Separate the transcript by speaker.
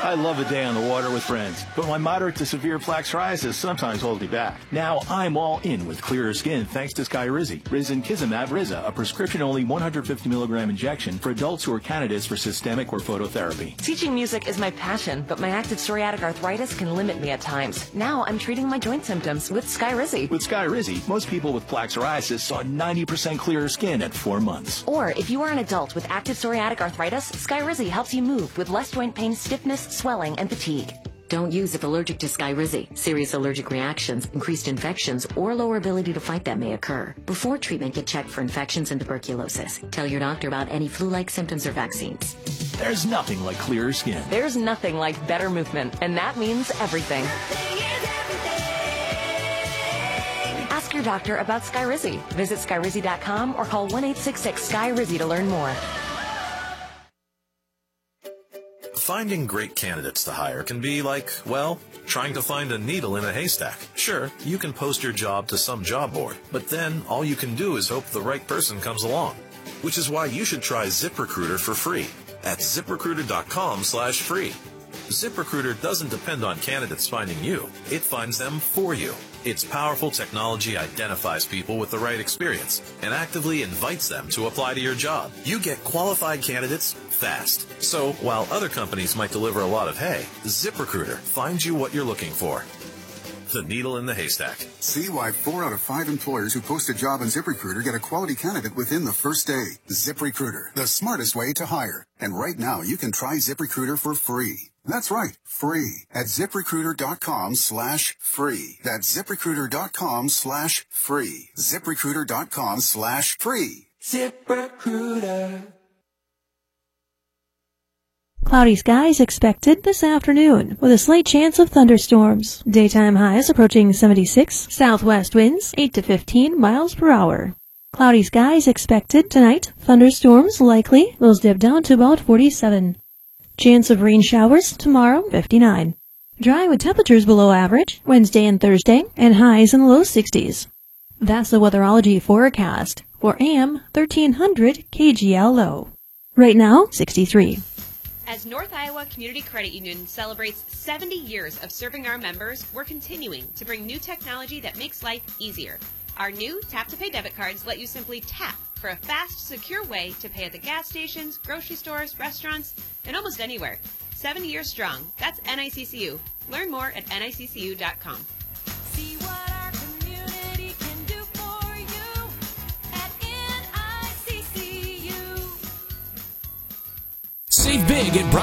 Speaker 1: I love a day on the water with friends, but my moderate to severe plaque psoriasis sometimes holds me back. Now I'm all in with clearer skin thanks to Skyrizi. Risankizumab Riza, a prescription-only 150 milligram injection for adults who are candidates for systemic or phototherapy.
Speaker 2: Teaching music is my passion, but my active psoriatic arthritis can limit me at times. Now I'm treating my joint symptoms with Skyrizi.
Speaker 1: With Skyrizi, most people with plaque psoriasis saw 90% clearer skin at 4 months.
Speaker 2: Or if you are an adult with active psoriatic arthritis, Skyrizi helps you move with less joint pain, stiffness, swelling, and fatigue.
Speaker 3: Don't use if allergic to Skyrizi. Serious allergic reactions, increased infections, or lower ability to fight them may occur. Before treatment, get checked for infections and tuberculosis. Tell your doctor about any flu-like symptoms or vaccines.
Speaker 1: There's nothing like clearer skin.
Speaker 2: There's nothing like better movement, and that means everything. Ask your doctor about Skyrizi. Visit Skyrizi.com or call 1-866-SKYRIZI to learn more.
Speaker 4: Finding great candidates to hire can be like, well, trying to find a needle in a haystack. Sure, you can post your job to some job board, but then all you can do is hope the right person comes along. Which is why you should try ZipRecruiter for free at ZipRecruiter.com/free. ZipRecruiter doesn't depend on candidates finding you. It finds them for you. Its powerful technology identifies people with the right experience and actively invites them to apply to your job. You get qualified candidates fast. So while other companies might deliver a lot of hay, ZipRecruiter finds you what you're looking for. The needle in the haystack.
Speaker 5: See why 4 out of 5 employers who post a job on ZipRecruiter get a quality candidate within the first day. ZipRecruiter, the smartest way to hire. And right now, you can try ZipRecruiter for free. That's right, free at ZipRecruiter.com/free. That's ZipRecruiter.com/free. ZipRecruiter.com/free.
Speaker 6: ZipRecruiter.
Speaker 7: Cloudy skies expected this afternoon, with a slight chance of thunderstorms. Daytime highs approaching 76, southwest winds 8 to 15 miles per hour. Cloudy skies expected tonight, thunderstorms likely, those dip down to about 47. Chance of rain showers tomorrow, 59. Dry with temperatures below average Wednesday and Thursday, and highs in the low 60s. That's the weatherology forecast for AM 1300 KGLO. Right now, 63.
Speaker 8: As North Iowa Community Credit Union celebrates 70 years of serving our members, we're continuing to bring new technology that makes life easier. Our new tap-to-pay debit cards let you simply tap for a fast, secure way to pay at the gas stations, grocery stores, restaurants, and almost anywhere. 70 years strong. That's NICCU. Learn more at NICCU.com.
Speaker 6: See what our community can do for you at NICCU.
Speaker 9: Save big at